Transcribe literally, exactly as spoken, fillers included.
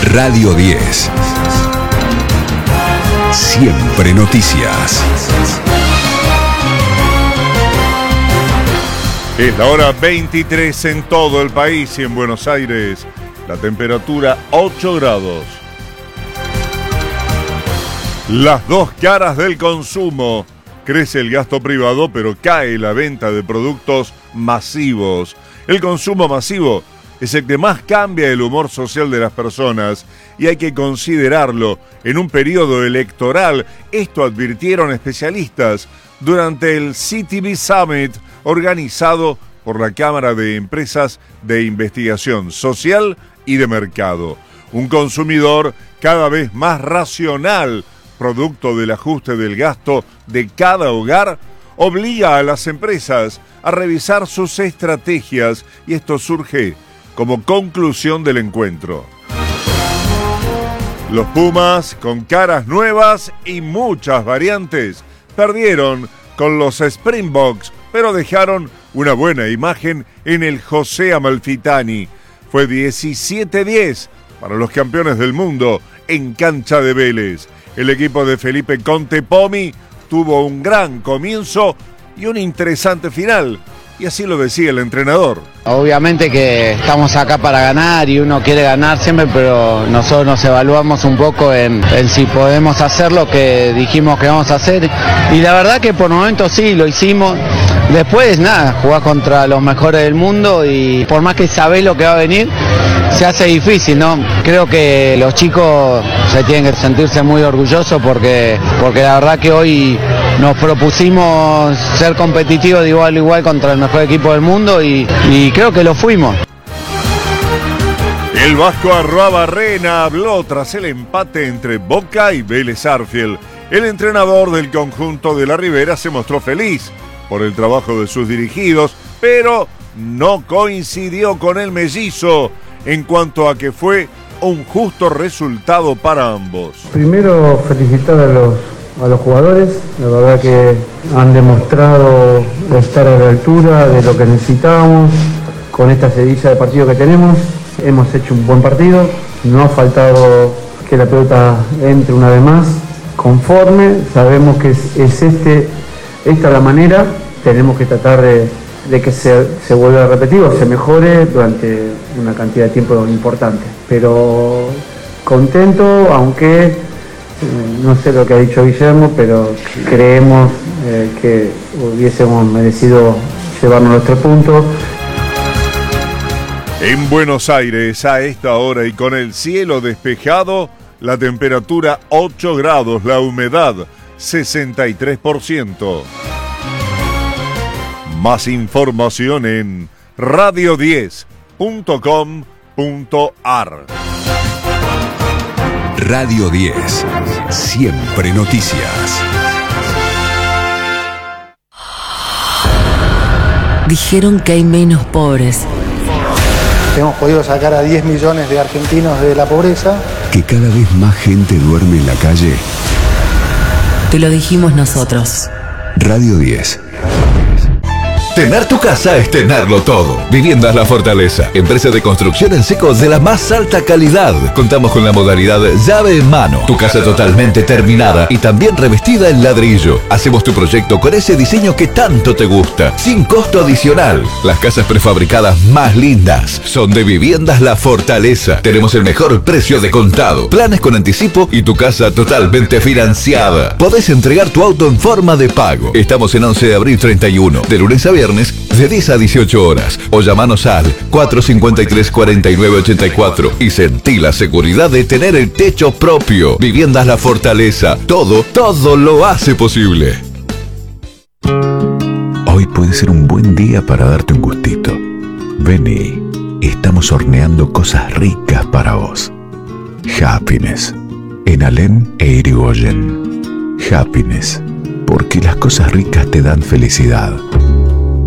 Radio diez. Siempre noticias. Es la hora veintitrés en todo el país y en Buenos Aires. La temperatura ocho grados. Las dos caras del consumo. Crece el gasto privado, pero cae la venta de productos masivos. El consumo masivo es el que más cambia el humor social de las personas y hay que considerarlo en un periodo electoral. Esto advirtieron especialistas durante el C T V Summit organizado por la Cámara de Empresas de Investigación Social y de Mercado. Un consumidor cada vez más racional, producto del ajuste del gasto de cada hogar, obliga a las empresas a revisar sus estrategias y esto surge como conclusión del encuentro. Los Pumas, con caras nuevas y muchas variantes, perdieron con los Springboks, pero dejaron una buena imagen en el José Amalfitani. Fue diecisiete diez para los campeones del mundo en cancha de Vélez. El equipo de Felipe Conte Pomi tuvo un gran comienzo y un interesante final, y así lo decía el entrenador. Obviamente que estamos acá para ganar y uno quiere ganar siempre, pero nosotros nos evaluamos un poco en, en si podemos hacer lo que dijimos que vamos a hacer, y la verdad que por momentos sí, lo hicimos. Después nada, jugás contra los mejores del mundo y por más que sabés lo que va a venir, se hace difícil, ¿no? Creo que los chicos se tienen que sentirse muy orgullosos porque, porque la verdad que hoy nos propusimos ser competitivos de igual a igual contra el mejor equipo del mundo y, y creo que lo fuimos. El vasco Arruabarrena habló tras el empate entre Boca y Vélez Sarsfield. El entrenador del conjunto de la Ribera se mostró feliz por el trabajo de sus dirigidos, pero no coincidió con el mellizo en cuanto a que fue un justo resultado para ambos. Primero felicitar a los, a los jugadores, la verdad que han demostrado estar a la altura de lo que necesitábamos con esta seguidilla de partidos que tenemos. Hemos hecho un buen partido, no ha faltado que la pelota entre una vez más, conforme, sabemos que es, es este, esta la manera, tenemos que tratar de, de que se, se vuelva a repetir o se mejore durante una cantidad de tiempo importante. Pero contento, aunque eh, no sé lo que ha dicho Guillermo, pero creemos eh, que hubiésemos merecido llevarnos los tres puntos. En Buenos Aires, a esta hora y con el cielo despejado, la temperatura ocho grados, la humedad sesenta y tres por ciento. Más información en radio diez punto com punto ar. Radio diez. Siempre noticias. Dijeron que hay menos pobres. Hemos podido sacar a diez millones de argentinos de la pobreza. Que cada vez más gente duerme en la calle. Te lo dijimos nosotros. Radio diez. Tener tu casa es tenerlo todo. Viviendas La Fortaleza, empresa de construcción en seco de la más alta calidad. Contamos con la modalidad llave en mano. Tu casa totalmente terminada y también revestida en ladrillo. Hacemos tu proyecto con ese diseño que tanto te gusta, sin costo adicional. Las casas prefabricadas más lindas son de Viviendas La Fortaleza. Tenemos el mejor precio de contado, planes con anticipo y tu casa totalmente financiada. Podés entregar tu auto en forma de pago. Estamos en once de abril treinta y uno, de lunes a viernes, de diez a dieciocho horas, o llamanos al cuatro cinco tres, cuatro nueve ocho cuatro y sentí la seguridad de tener el techo propio. Viviendas La Fortaleza, todo, todo lo hace posible. Hoy puede ser un buen día para darte un gustito. Vení, estamos horneando cosas ricas para vos. Happiness, en Alén e Irigoyen. Happiness, porque las cosas ricas te dan felicidad.